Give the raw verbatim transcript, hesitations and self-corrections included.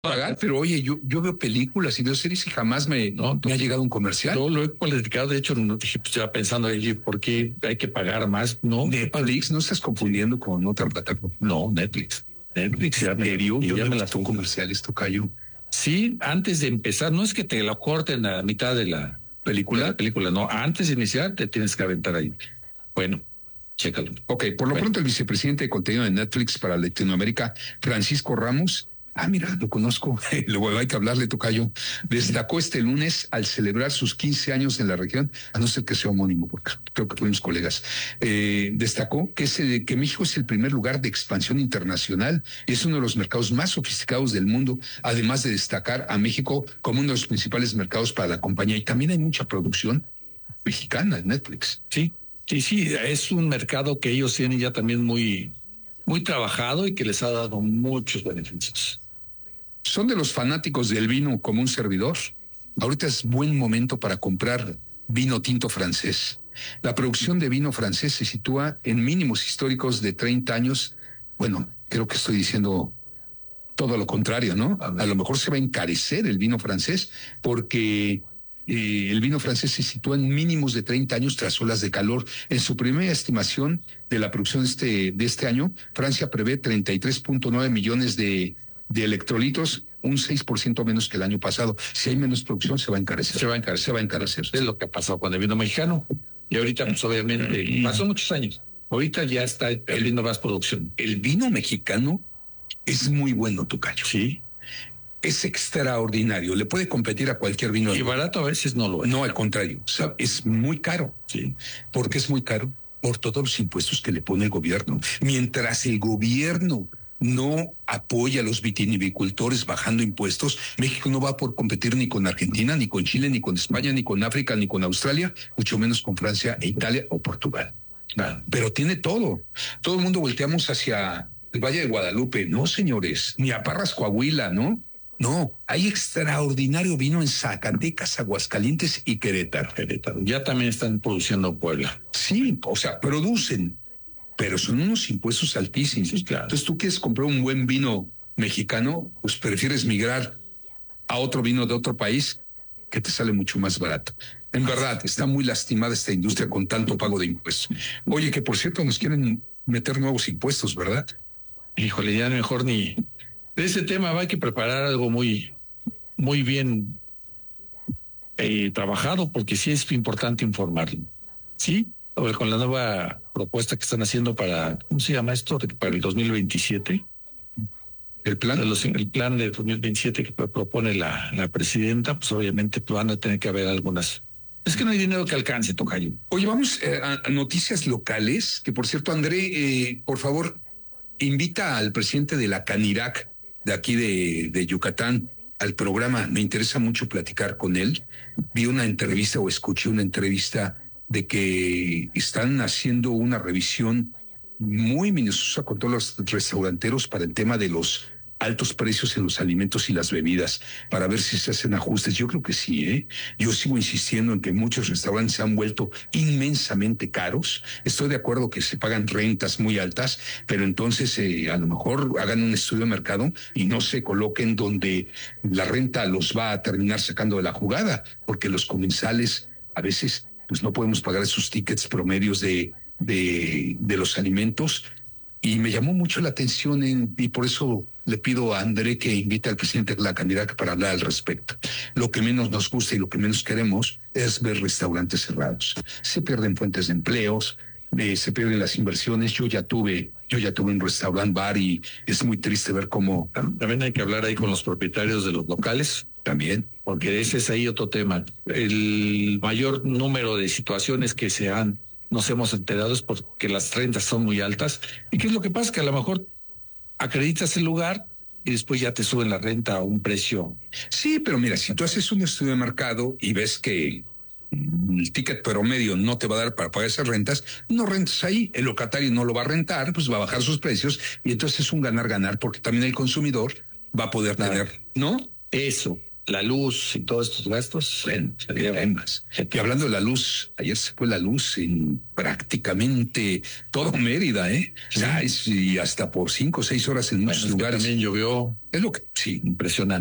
pagar, pero oye, yo, yo veo películas y veo series y jamás me, no, me ha llegado un comercial. Yo lo he platicado, de hecho, no dije, pues ya pensando allí, ¿por qué hay que pagar más? No. Netflix, no estás confundiendo con otra plataforma. No, Netflix. Netflix ya me, yo ya ya me me la tuvo comerciales, tocayo. Sí, antes de empezar, no es que te la corten a la mitad de la película, de la película, no, antes de iniciar te tienes que aventar ahí. Bueno, chécalo. Ok, por lo bueno. pronto el vicepresidente de contenido de Netflix para Latinoamérica, Francisco Ramos, ah, mira, lo conozco, luego hay que hablarle, tocayo, destacó este lunes al celebrar sus quince años en la región, a no ser que sea homónimo, porque creo que fuimos colegas, eh, destacó que, es el, que México es el primer lugar de expansión internacional y es uno de los mercados más sofisticados del mundo, además de destacar a México como uno de los principales mercados para la compañía, y también hay mucha producción mexicana en Netflix. Sí, sí, sí, es un mercado que ellos tienen ya también muy, muy trabajado y que les ha dado muchos beneficios. ¿Son de los fanáticos del vino como un servidor? Ahorita es buen momento para comprar vino tinto francés. La producción de vino francés se sitúa en mínimos históricos de treinta años. Bueno, creo que estoy diciendo todo lo contrario, ¿no? A lo mejor se va a encarecer el vino francés porque eh, el vino francés se sitúa en mínimos de treinta años tras olas de calor. En su primera estimación de la producción de este, de este año, Francia prevé treinta y tres punto nueve millones de de electrolitos, un seis por ciento menos que el año pasado. Si hay menos producción, se va a encarecer. Se va a encarecer. Se va a encarecer. Es lo que ha pasado con el vino mexicano. Y ahorita, pues obviamente, mm. pasó muchos años. Ahorita ya está el vino más producción. El vino mexicano es muy bueno, tocayo. Sí. Es extraordinario. Le puede competir a cualquier vino. Y barato a veces no lo es. No, al contrario. O sea, es muy caro. Sí. ¿Por qué es muy caro? Por todos los impuestos que le pone el gobierno. Mientras el gobierno no apoya a los vitivinicultores bajando impuestos, México no va por competir ni con Argentina, ni con Chile, ni con España, ni con África, ni con Australia, mucho menos con Francia e Italia o Portugal. Ah, pero tiene todo. Todo el mundo volteamos hacia el Valle de Guadalupe. No, señores, ni a Parras, Coahuila, ¿no? No, hay extraordinario vino en Zacatecas, Aguascalientes y Querétaro. Querétaro. Ya también están produciendo Puebla. Sí, o sea, producen, pero son unos impuestos altísimos. Sí, claro. Entonces, tú quieres comprar un buen vino mexicano, pues prefieres migrar a otro vino de otro país que te sale mucho más barato. En verdad, está muy lastimada esta industria con tanto pago de impuestos. Oye, que por cierto nos quieren meter nuevos impuestos, ¿verdad? Híjole, ya mejor ni... De ese tema hay que preparar algo muy, muy bien eh, trabajado, porque sí es importante informarlo. Sí, con la nueva propuesta que están haciendo para, ¿cómo se llama esto? Para el dos mil veintisiete. El plan. Los, el plan de dos mil veintisiete que propone la, la presidenta, pues obviamente pues van a tener que haber algunas. Es que no hay dinero que alcance, tocayo. Oye, vamos eh, a noticias locales, que por cierto, André, eh, por favor, invita al presidente de la Canirac, de aquí de, de Yucatán, al programa. Me interesa mucho platicar con él. Vi una entrevista o escuché una entrevista de que están haciendo una revisión muy minuciosa con todos los restauranteros para el tema de los altos precios en los alimentos y las bebidas, para ver si se hacen ajustes. Yo creo que sí, ¿eh? Yo sigo insistiendo en que muchos restaurantes se han vuelto inmensamente caros. Estoy de acuerdo que se pagan rentas muy altas, pero entonces eh, a lo mejor hagan un estudio de mercado y no se coloquen donde la renta los va a terminar sacando de la jugada, porque los comensales a veces pues no podemos pagar esos tickets promedios de, de, de los alimentos. Y me llamó mucho la atención en, y por eso le pido a André que invite al presidente de la Canirac para hablar al respecto. Lo que menos nos gusta y lo que menos queremos es ver restaurantes cerrados. Se pierden fuentes de empleos, eh, se pierden las inversiones. Yo ya tuve, yo ya tuve un restaurant bar y es muy triste ver cómo. También hay que hablar ahí con los propietarios de los locales. También. Porque ese es ahí otro tema. El mayor número de situaciones que se han nos hemos enterado es porque las rentas son muy altas. ¿Y qué es lo que pasa? Que a lo mejor acreditas el lugar y después ya te suben la renta a un precio. Sí, pero mira, si tú haces un estudio de mercado y ves que el ticket promedio no te va a dar para pagar esas rentas, no rentas ahí, el locatario no lo va a rentar, pues va a bajar sus precios y entonces es un ganar-ganar porque también el consumidor va a poder claro. tener, ¿no? Eso. la luz y todos estos gastos, Bueno, temas. Y hablando de la luz, ayer se fue la luz en prácticamente todo Mérida, ¿eh? Sí. O sea, es, y hasta por cinco o seis horas en muchos bueno, lugares. También llovió. Es lo que, sí. Impresionante.